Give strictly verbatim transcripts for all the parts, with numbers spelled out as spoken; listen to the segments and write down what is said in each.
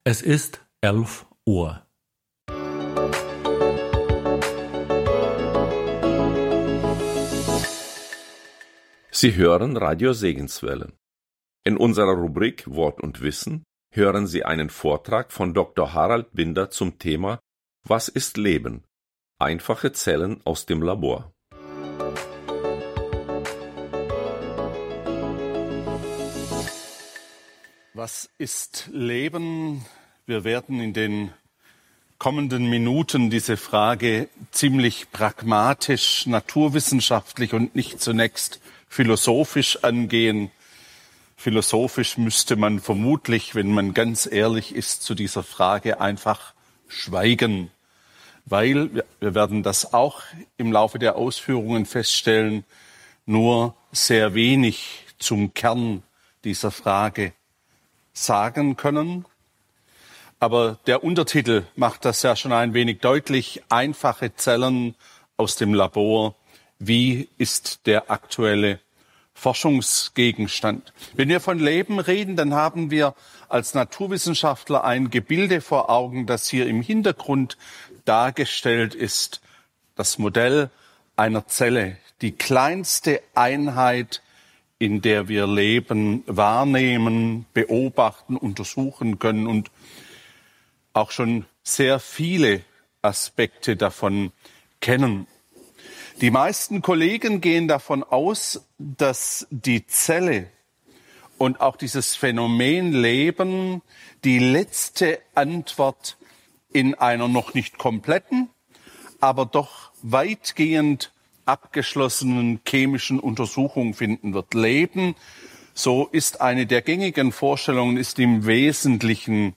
Es ist elf Uhr. Sie hören Radio Segenswelle. In unserer Rubrik Wort und Wissen hören Sie einen Vortrag von Doktor Harald Binder zum Thema Was ist Leben? Einfache Zellen aus dem Labor. Was ist Leben? Wir werden in den kommenden Minuten diese Frage ziemlich pragmatisch, naturwissenschaftlich und nicht zunächst philosophisch angehen. Philosophisch müsste man vermutlich, wenn man ganz ehrlich ist, zu dieser Frage einfach schweigen, weil, wir werden das auch im Laufe der Ausführungen feststellen, nur sehr wenig zum Kern dieser Frage sagen können. Aber der Untertitel macht das ja schon ein wenig deutlich. Einfache Zellen aus dem Labor. Wie ist der aktuelle Forschungsgegenstand? Wenn wir von Leben reden, dann haben wir als Naturwissenschaftler ein Gebilde vor Augen, das hier im Hintergrund dargestellt ist. Das Modell einer Zelle, die kleinste Einheit, in der wir Leben wahrnehmen, beobachten, untersuchen können und auch schon sehr viele Aspekte davon kennen. Die meisten Kollegen gehen davon aus, dass die Zelle und auch dieses Phänomen Leben die letzte Antwort in einer noch nicht kompletten, aber doch weitgehend abgeschlossenen chemischen Untersuchung finden wird. Leben, so ist eine der gängigen Vorstellungen, ist im Wesentlichen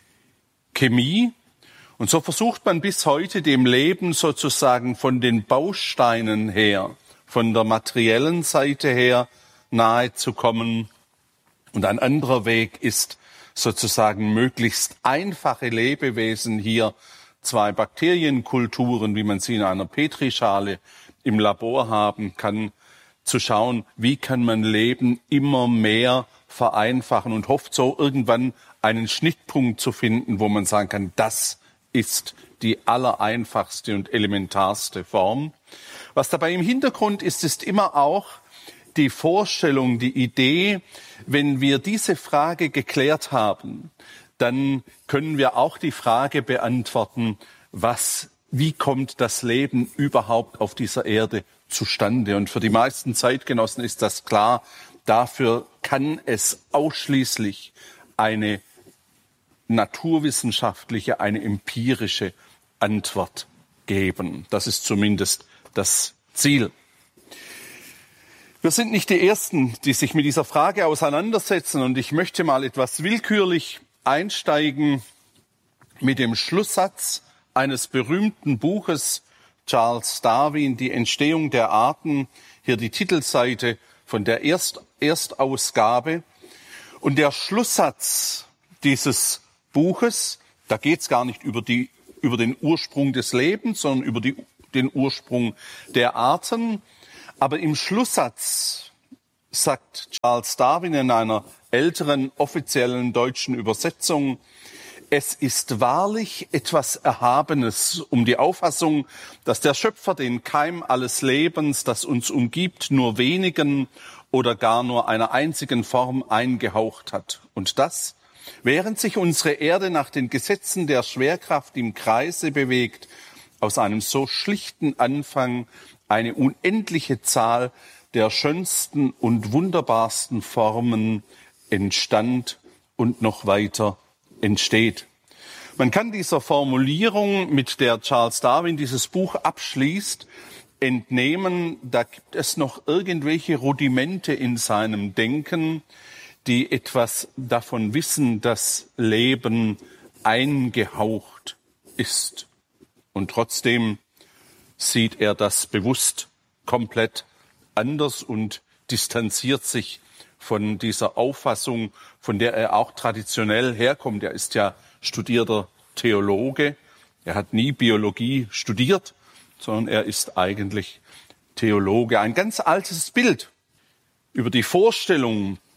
Chemie. Und so versucht man bis heute dem Leben sozusagen von den Bausteinen her, von der materiellen Seite her nahe zu kommen. Und ein anderer Weg ist sozusagen möglichst einfache Lebewesen, hier zwei Bakterienkulturen, wie man sie in einer Petrischale im Labor haben kann, zu schauen, wie kann man Leben immer mehr vereinfachen und hofft so irgendwann einen Schnittpunkt zu finden, wo man sagen kann, das ist die allereinfachste und elementarste Form. Was dabei im Hintergrund ist, ist immer auch die Vorstellung, die Idee, wenn wir diese Frage geklärt haben, dann können wir auch die Frage beantworten, was Wie kommt das Leben überhaupt auf dieser Erde zustande? Und für die meisten Zeitgenossen ist das klar. Dafür kann es ausschließlich eine naturwissenschaftliche, eine empirische Antwort geben. Das ist zumindest das Ziel. Wir sind nicht die Ersten, die sich mit dieser Frage auseinandersetzen. Und ich möchte mal etwas willkürlich einsteigen mit dem Schlusssatz eines berühmten Buches, Charles Darwin, Die Entstehung der Arten, hier die Titelseite von der Erst Erstausgabe. Und der Schlusssatz dieses Buches, da geht es gar nicht über, die, über den Ursprung des Lebens, sondern über die, den Ursprung der Arten. Aber im Schlusssatz sagt Charles Darwin in einer älteren offiziellen deutschen Übersetzung: Es ist wahrlich etwas Erhabenes um die Auffassung, dass der Schöpfer den Keim alles Lebens, das uns umgibt, nur wenigen oder gar nur einer einzigen Form eingehaucht hat. Und das, während sich unsere Erde nach den Gesetzen der Schwerkraft im Kreise bewegt, aus einem so schlichten Anfang eine unendliche Zahl der schönsten und wunderbarsten Formen entstand und noch weiter entsteht. Man kann dieser Formulierung, mit der Charles Darwin dieses Buch abschließt, entnehmen, da gibt es noch irgendwelche Rudimente in seinem Denken, die etwas davon wissen, dass Leben eingehaucht ist. Und trotzdem sieht er das bewusst komplett anders und distanziert sich von dieser Auffassung, von der er auch traditionell herkommt. Er ist ja studierter Theologe. Er hat nie Biologie studiert, sondern er ist eigentlich Theologe. Ein ganz altes Bild über die Vorstellung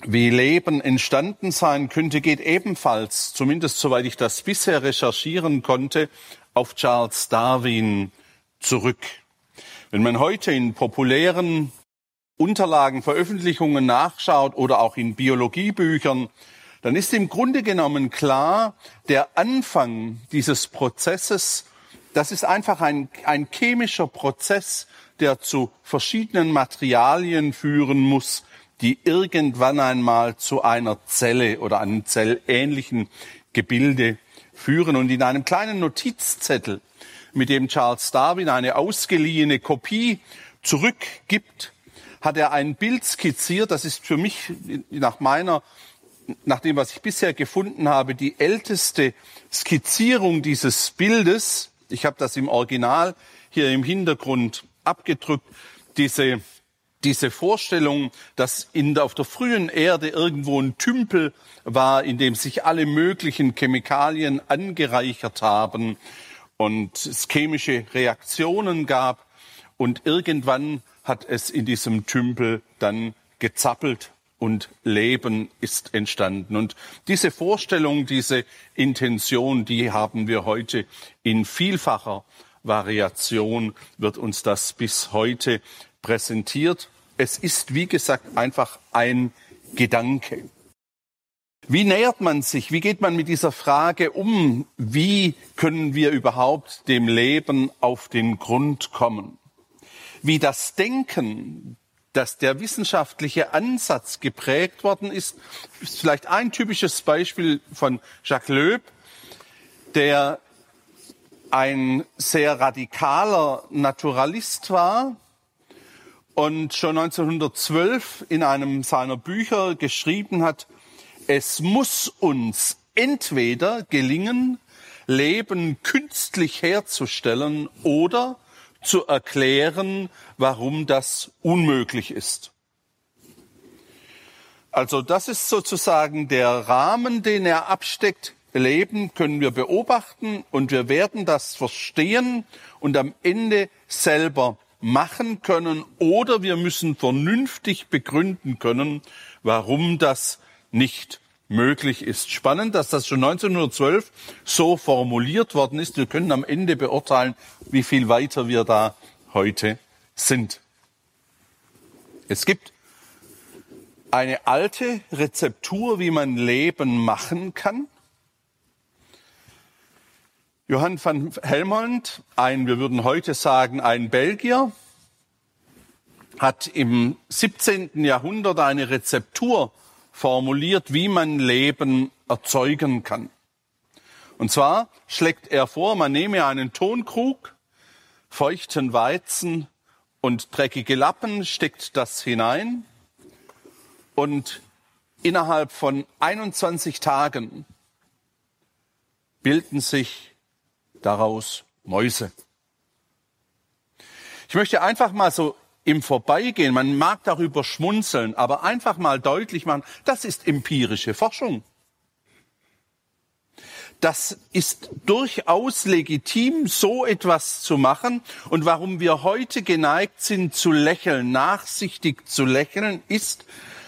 wie Leben entstanden sein könnte, geht ebenfalls, zumindest soweit ich das bisher recherchieren konnte, auf Charles Darwin zurück. Wenn man heute in populären Unterlagen, Veröffentlichungen nachschaut oder auch in Biologiebüchern, dann ist im Grunde genommen klar, der Anfang dieses Prozesses, das ist einfach ein, ein chemischer Prozess, der zu verschiedenen Materialien führen muss, die irgendwann einmal zu einer Zelle oder einem zellähnlichen Gebilde führen. Und in einem kleinen Notizzettel, mit dem Charles Darwin eine ausgeliehene Kopie zurückgibt, hat er ein Bild skizziert. Das ist für mich nach meiner, nach dem, was ich bisher gefunden habe, die älteste Skizzierung dieses Bildes. Ich habe das im Original hier im Hintergrund abgedrückt. Diese Diese Vorstellung, dass in der, auf der frühen Erde irgendwo ein Tümpel war, in dem sich alle möglichen Chemikalien angereichert haben und es chemische Reaktionen gab und irgendwann hat es in diesem Tümpel dann gezappelt und Leben ist entstanden. Und diese Vorstellung, diese Intention, die haben wir heute in vielfacher Variation, wird uns das bis heute präsentiert. Es ist, wie gesagt, einfach ein Gedanke. Wie nähert man sich, wie geht man mit dieser Frage um, wie können wir überhaupt dem Leben auf den Grund kommen? Wie das Denken, dass der wissenschaftliche Ansatz geprägt worden ist, ist vielleicht ein typisches Beispiel von Jacques Loeb, der ein sehr radikaler Naturalist war und schon neunzehnhundertzwölf in einem seiner Bücher geschrieben hat, es muss uns entweder gelingen, Leben künstlich herzustellen oder zu erklären, warum das unmöglich ist. Also das ist sozusagen der Rahmen, den er absteckt. Leben können wir beobachten und wir werden das verstehen und am Ende selber machen können oder wir müssen vernünftig begründen können, warum das nicht möglich ist. Spannend, dass das schon neunzehnhundertzwölf so formuliert worden ist. Wir können am Ende beurteilen, wie viel weiter wir da heute sind. Es gibt eine alte Rezeptur, wie man Leben machen kann. Johann van Helmont, ein, wir würden heute sagen, ein Belgier, hat im siebzehnten Jahrhundert eine Rezeptur formuliert, wie man Leben erzeugen kann. Und zwar schlägt er vor, man nehme einen Tonkrug, feuchten Weizen und dreckige Lappen, steckt das hinein und innerhalb von einundzwanzig Tagen bilden sich daraus Mäuse. Ich möchte einfach mal so im Vorbeigehen, man mag darüber schmunzeln, aber einfach mal deutlich machen, das ist empirische Forschung. Das ist durchaus legitim, so etwas zu machen. Und warum wir heute geneigt sind zu lächeln, nachsichtig zu lächeln, ist,